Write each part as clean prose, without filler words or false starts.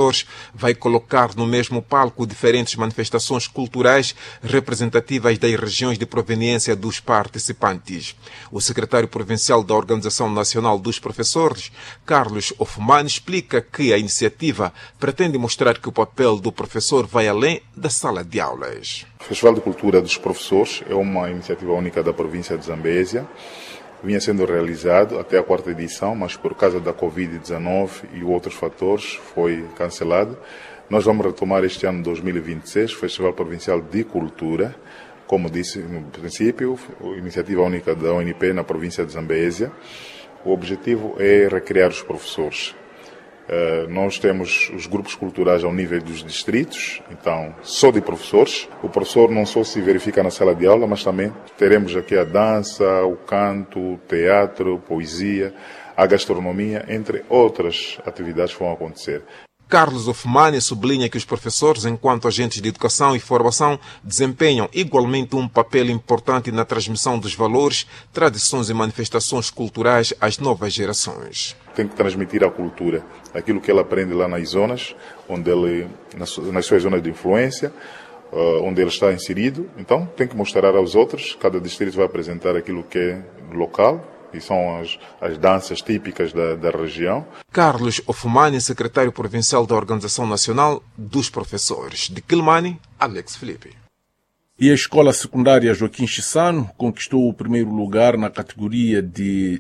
professores vai colocar no mesmo palco diferentes manifestações culturais representativas das regiões de proveniência dos participantes. O secretário provincial da Organização Nacional dos Professores, Carlos Ofumani, explica que a iniciativa pretende mostrar que o papel do professor vai além da sala de aulas. O Festival de Cultura dos Professores é uma iniciativa única da província de Zambésia. Vinha sendo realizado até a 4ª edição, mas por causa da Covid-19 e outros fatores foi cancelado. Nós vamos retomar este ano 2026, o Festival Provincial de Cultura, como disse no princípio, iniciativa única da ONP na província de Zambésia. O objetivo é recriar os professores. Nós temos os grupos culturais ao nível dos distritos, então só de professores. O professor não só se verifica na sala de aula, mas também teremos aqui a dança, o canto, o teatro, poesia, a gastronomia, entre outras atividades que vão acontecer. Carlos Ofumani sublinha que os professores, enquanto agentes de educação e formação, desempenham igualmente um papel importante na transmissão dos valores, tradições e manifestações culturais às novas gerações. Tem que transmitir a cultura, aquilo que ele aprende lá nas zonas, onde ele, nas suas zonas de influência, onde ele está inserido. Então, tem que mostrar aos outros, cada distrito vai apresentar aquilo que é local, e são as danças típicas da região. Carlos Ofumani, secretário provincial da Organização Nacional dos Professores. De Quilmani, Alex Felipe. E a Escola Secundária Joaquim Chissano conquistou o primeiro lugar na categoria de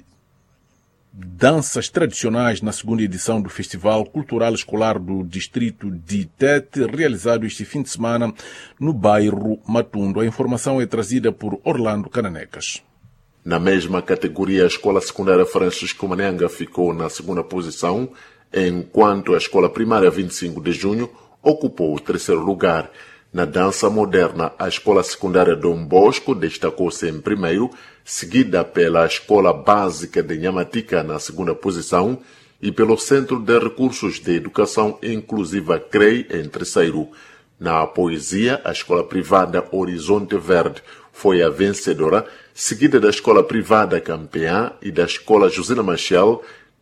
danças tradicionais na 2ª edição do Festival Cultural Escolar do Distrito de Tete, realizado este fim de semana no bairro Matundo. A informação é trazida por Orlando Cananecas. Na mesma categoria, a Escola Secundária Francisco Manenga ficou na 2ª posição, enquanto a Escola Primária 25 de Junho ocupou o 3º lugar. Na dança moderna, a Escola Secundária Dom Bosco destacou-se em primeiro, seguida pela Escola Básica de Nhamatica na 2ª posição e pelo Centro de Recursos de Educação Inclusiva CREI em 3º. Na poesia, a Escola Privada Horizonte Verde foi a vencedora, seguida da Escola Privada Campeã e da Escola Josina Machel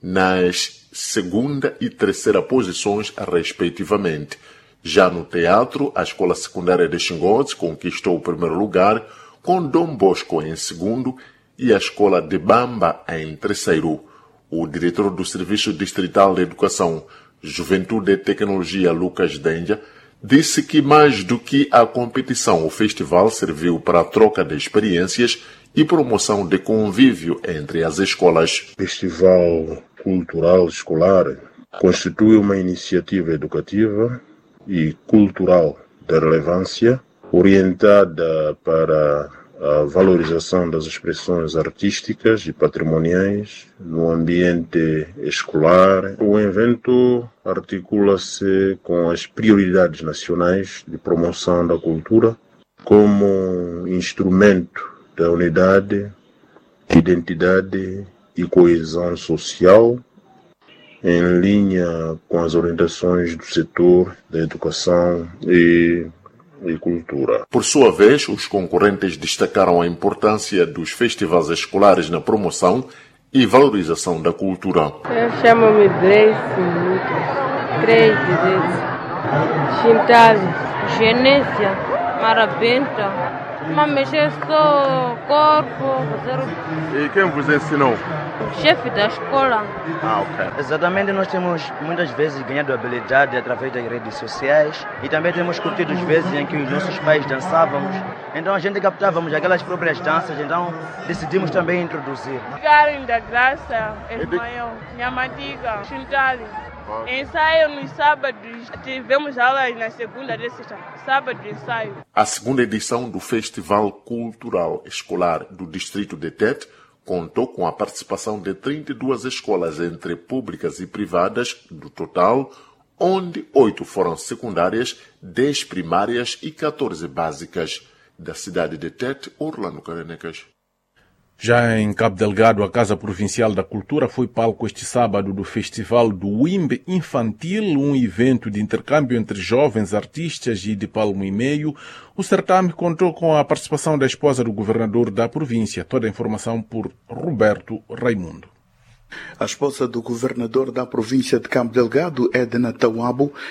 nas 2ª e 3ª posições, respectivamente. Já no teatro, a Escola Secundária de Xingotes conquistou o 1º lugar, com Dom Bosco em 2º e a Escola de Bamba em 3º. O diretor do Serviço Distrital de Educação, Juventude e Tecnologia, Lucas Denja, disse que mais do que a competição, o festival serviu para a troca de experiências e promoção de convívio entre as escolas. O Festival Cultural Escolar constitui uma iniciativa educativa e cultural de relevância, orientada para a valorização das expressões artísticas e patrimoniais no ambiente escolar. O evento articula-se com as prioridades nacionais de promoção da cultura como instrumento da unidade, identidade e coesão social, em linha com as orientações do setor da educação e cultura. Por sua vez, os concorrentes destacaram a importância dos festivais escolares na promoção e valorização da cultura. Eu chamo-me Grace Chintali, Genésia, Marabenta. Mas mexer só o corpo, fazer... E quem vos ensinou? O chefe da escola. Ok. Exatamente, nós temos muitas vezes ganhado habilidade através das redes sociais e também temos curtido as vezes em que os nossos pais dançávamos. Então a gente captávamos aquelas próprias danças, então decidimos também introduzir. Karen da Graça, Ismael, Nhamatica, Chintali. Ensaio nos sábados, tivemos aulas na segunda e sexta, sábado ensaio. A 2ª edição do Festival Cultural Escolar do Distrito de Tete contou com a participação de 32 escolas, entre públicas e privadas, do total, onde 8 foram secundárias, 10 primárias e 14 básicas. Da cidade de Tete, Orlando Cananecas. Já em Cabo Delgado, a Casa Provincial da Cultura foi palco este sábado do Festival do Wimbe Infantil, um evento de intercâmbio entre jovens artistas e de palmo e meio. O certame contou com a participação da esposa do governador da província. Toda a informação por Roberto Raimundo. A esposa do governador da província de Cabo Delgado, Edna Tawabo,